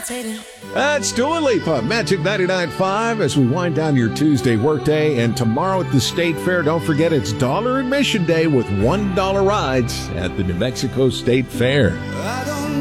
That's Dua Lipa, Magic 99.5 as we wind down your Tuesday workday. And tomorrow at the State Fair, don't forget it's dollar admission day with $1 rides at the New Mexico State Fair.